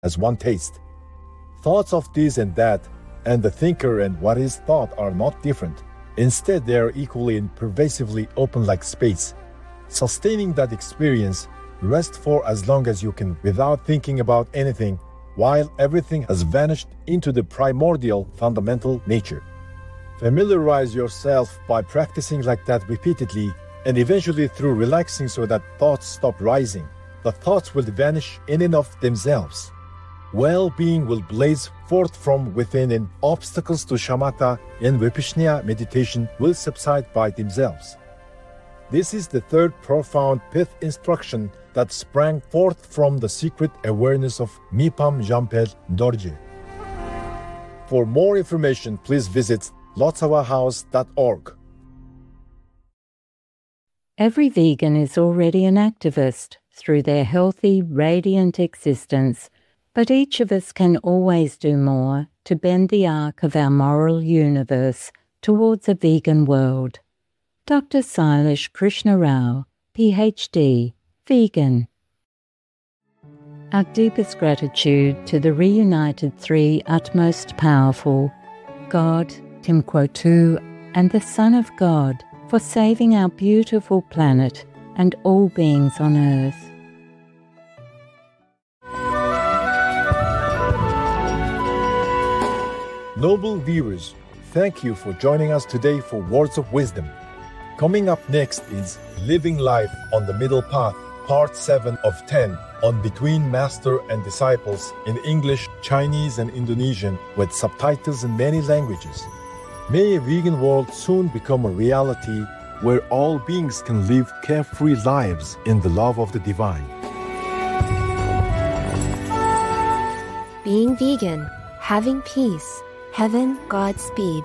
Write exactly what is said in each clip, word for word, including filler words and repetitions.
as one taste. Thoughts of this and that, and the thinker and what is thought are not different. Instead, they are equally and pervasively open like space. Sustaining that experience, rest for as long as you can without thinking about anything, while everything has vanished into the primordial fundamental nature. Familiarize yourself by practicing like that repeatedly, and eventually through relaxing so that thoughts stop rising. The thoughts will vanish in and of themselves. Well-being will blaze forth from within, and obstacles to shamatha and vipassana meditation will subside by themselves. This is the third profound pith instruction that sprang forth from the secret awareness of Mipam Jampel Dorje. For more information, please visit lotsawa house dot org. Every vegan is already an activist through their healthy, radiant existence, but each of us can always do more to bend the arc of our moral universe towards a vegan world. Doctor Sailesh Krishna Rao, P H D, vegan. Our deepest gratitude to the reunited three utmost powerful, God, Timquotu, and the Son of God, for saving our beautiful planet and all beings on Earth. Noble viewers, thank you for joining us today for Words of Wisdom. Coming up next is Living Life on the Middle Path, Part seven of ten, on Between Master and Disciples in English, Chinese, and Indonesian, with subtitles in many languages. May a vegan world soon become a reality where all beings can live carefree lives in the love of the divine. Being vegan, having peace, heaven, Godspeed.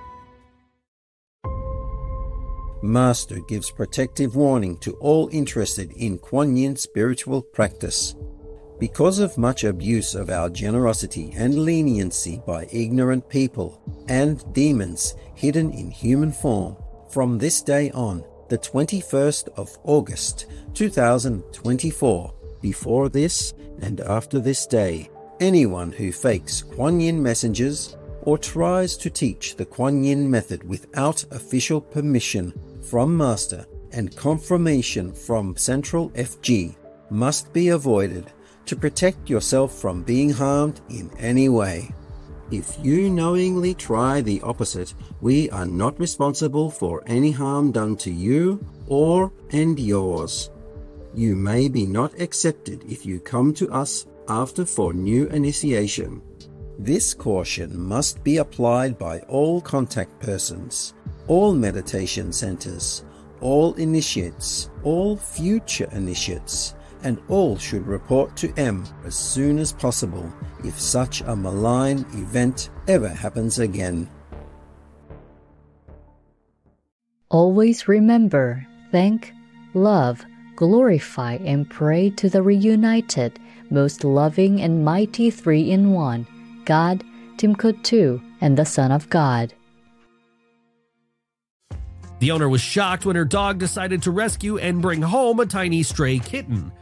Master gives protective warning to all interested in Kuan Yin spiritual practice. Because of much abuse of our generosity and leniency by ignorant people and demons hidden in human form, from this day on, the twenty-first of August two thousand twenty-four, before this and after this day, anyone who fakes Kuan Yin messengers or tries to teach the Kuan Yin method without official permission from Master and confirmation from Central F G must be avoided to protect yourself from being harmed in any way. If you knowingly try the opposite, we are not responsible for any harm done to you or and yours. You may be not accepted if you come to us after for new initiation. This caution must be applied by all contact persons, all meditation centers, all initiates, all future initiates, and all should report to M as soon as possible if such a malign event ever happens again. Always remember, thank, love, glorify, and pray to the reunited, most loving and mighty three-in-one, God, Timquotu, and the Son of God. The owner was shocked when her dog decided to rescue and bring home a tiny stray kitten.